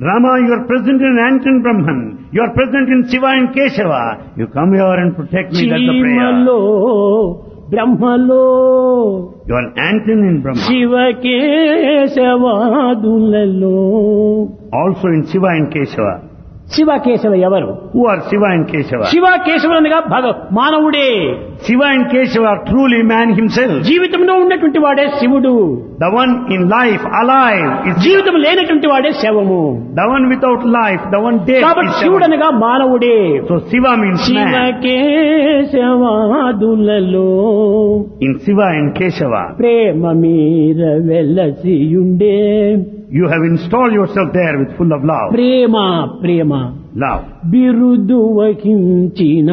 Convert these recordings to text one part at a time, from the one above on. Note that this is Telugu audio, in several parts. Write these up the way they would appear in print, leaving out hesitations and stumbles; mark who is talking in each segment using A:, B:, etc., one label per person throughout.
A: Rama, you are present in Ant and Brahman. You are present in Shiva and Keshava. You come here and protect me. That's the prayer.
B: చీమలో బ్రహ్మలో
A: You are an ant in Brahma.
B: శివకేశవాదులలో
A: Also in Shiva and Keshava.
B: Shivakeshava ఎవరు?
A: Who are Shiva and Keshava?
B: శివకేశవులనగా మానవుడే.
A: Shiva and Keshava are truly man himself.
B: జీవితంలో ఉన్నటువంటి వాడే శివుడు.
A: The one in life, alive, is
B: జీవితం లేనటువంటి వాడే శవము.
A: the one without life, the one dead
B: కాబట్టి
A: is
B: శివుడు
A: Shiva.
B: అనగా మానవుడే.
A: So Shiva means man.
B: శివకేశవాదులలో
A: In Shiva and Keshava,
B: ప్రేమ మీర వెలసియుండే.
A: you have installed yourself there with full of love.
B: Prema Prema
A: Love.
B: బిరుదు వహించిన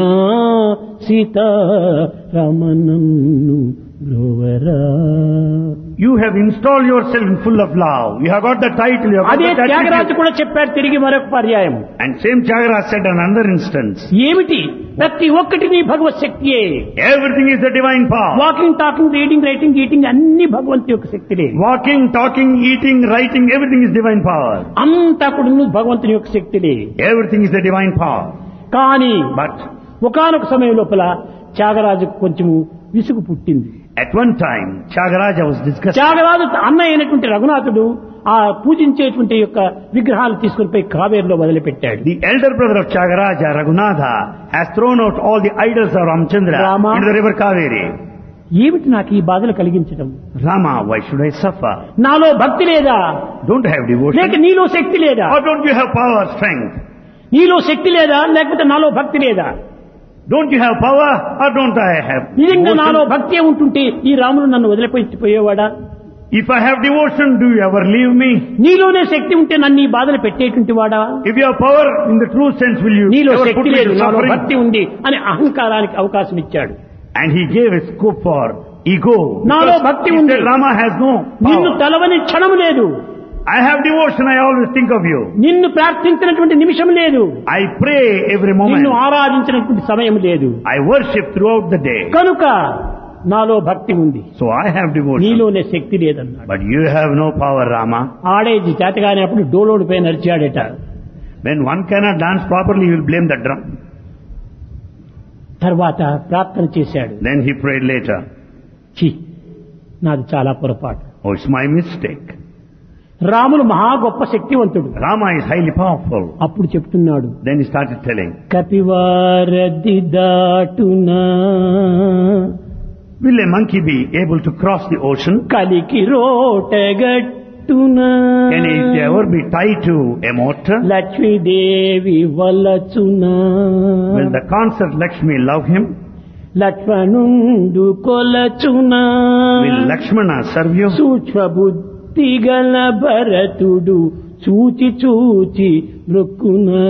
B: సీతారమణను బ్రోవరా.
A: You have installed yourself in full of love. You have got the title. You have got
B: అదే
A: the
B: త్యాగరాజు
A: attribute.
B: కూడా చెప్పారు తిరిగి మరొక పర్యాయం.
A: And same Tyagaraja said on another instance.
B: ఏమిటి? ప్రతి ఒక్కటి నీ భగవత్ శక్తియే.
A: Everything is the divine power.
B: Walking, talking, reading, writing, eating అన్ని భగవంతు యొక్క శక్తిలే.
A: Walking, talking, eating, writing, everything is divine power.
B: అంతా కూడా భగవంతుని యొక్క శక్తిలే.
A: Everything is the divine power.
B: కానీ
A: But
B: ఒకానొక సమయం లోపల త్యాగరాజుకు కొంచెము విసుగు పుట్టింది.
A: at one time, Tyagaraja was discussing.
B: Tyagaraju అన్న అయినటువంటి రఘునాథుడు ఆ పూజించేటువంటి యొక్క విగ్రహాలు తీసుకుని పోయి కావేరిలో వదిలిపెట్టాడు.
A: The elder brother of Tyagaraja, Raghunatha, has thrown out all the idols of Ramchandra
B: Rama.
A: into the river Kaveri.
B: ఏమిటి నాకు ఈ బాధలు కలిగించడం?
A: Rama, why should I suffer?
B: నాలో భక్తి లేదా?
A: Don't I have devotion?
B: లేక నీలో శక్తి లేదా?
A: Or don't you have power, strength?
B: నీలో శక్తి లేదా లేకపోతే నాలో భక్తి లేదా?
A: Don't you have power or don't I have
B: నిజంగా నాలో
A: devotion?
B: భక్తి ఉంటుంటే ఈ రాముడు నన్ను వదిలిపోయేవాడా?
A: If I have devotion, do you ever leave me?
B: నీలోనే శక్తి ఉంటే నన్ను ఈ బాధలు పెట్టేటువంటి వాడా?
A: If you have power in the true sense, will you
B: నీలో
A: ever put
B: శక్తి
A: me
B: లేదు,
A: to
B: నాలో
A: suffering?
B: భక్తి ఉంది అని అహంకారానికి అవకాశం ఇచ్చాడు.
A: And he gave a scope for ego.
B: నాలో
A: Because
B: భక్తి
A: he
B: ఉంది.
A: said Rama has no
B: నిన్ను
A: power.
B: తలవని క్షణం లేదు.
A: I have devotion, I always think of you.
B: నిన్ను ప్రార్థించినటువంటి నిమిషం లేదు.
A: I pray every moment.
B: నిన్ను ఆరాధించినటువంటి సమయం లేదు.
A: I worship throughout the day.
B: కనుక నాలో భక్తి ఉంది,
A: So I have devotion.
B: నీలోనే శక్తి లేదన్నాడు.
A: But you have no power, Rama.
B: ఆడేది చేతగానేప్పుడు డోలోడు పై నడిచాడట.
A: When one cannot dance properly, you will blame the drum.
B: తర్వాత ప్రార్థన చేశాడు.
A: Then he prayed later.
B: ఛీ, నాది చాలా పొరపాటు.
A: Oh, it's my mistake.
B: Ramulu మహా గొప్ప శక్తివంతుడు.
A: Rama is highly powerful.
B: అప్పుడు చెప్తున్నాడు,
A: Then he started telling,
B: కపివారది దాటునా
A: will a monkey be able to cross the ocean?
B: కలికి రోటగట్టునా
A: Can it ever be tied to a mortar?
B: Lakshmidevi వలచునా
A: Will the concert Lakshmi love him?
B: లక్ష్మణుండు కొలచునా
A: Will Lakshmana serve you?
B: సూక్ష్మ బుద్ధి గల భరతుడు చూచి చూచి మృక్కునా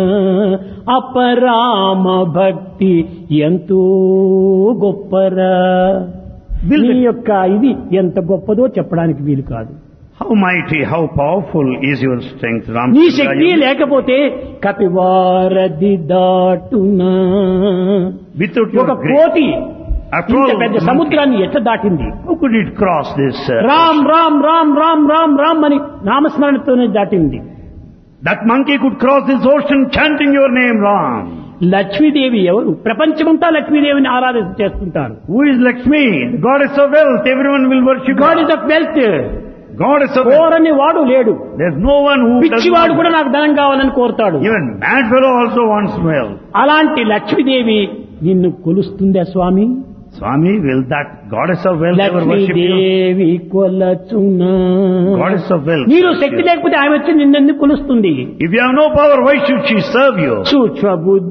B: అపరామ భక్తి ఎంతో గొప్పరా.
A: Will
B: నీ
A: the-
B: యొక్క ఇది ఎంత గొప్పదో చెప్పడానికి వీలు కాదు.
A: How mighty, how powerful is your strength,
B: నీ
A: Ramchandra?
B: శక్తి లేకపోతే కపివారది దాటునా.
A: Without
B: ఒక
A: your grace,
B: కోతి
A: after
B: ఇంత
A: all,
B: పెద్ద
A: monkey,
B: సముద్రాన్ని ఎట్లా దాటింది?
A: how could it cross this?
B: Ram Ram Ram Ram Ram Ram అని నామస్మరణతోనే దాటింది.
A: That monkey could cross this ocean chanting your name, Ram.
B: Lakshmidevi ఎవరు? ప్రపంచమంతా లక్ష్మీదేవిని ఆరాధన చేస్తుంటారు.
A: Who is Lakshmi? The goddess of wealth. Everyone will worship
B: God
A: her.
B: Is of wealth.
A: Goddess of wealth.
B: కోరని వాడు లేడు.
A: There's no one who does
B: పిచ్చివాడు
A: not.
B: కూడా నాకు ధనం కావాలని కోరుతాడు.
A: Even mad fellow also wants wealth.
B: అలాంటి లక్ష్మీదేవి నిన్ను కొలుస్తుందా స్వామి?
A: Swami, will that goddess of wealth ever worship you?
B: Lakshmidevi కొలచునా.
A: Goddess of wealth.
B: నీలో శక్తి లేకపోతే ఆమె వచ్చి నిన్నెందుకు కొలుస్తుంది?
A: If you have no power, why should she serve you?
B: సూక్ష్మ బుద్ధి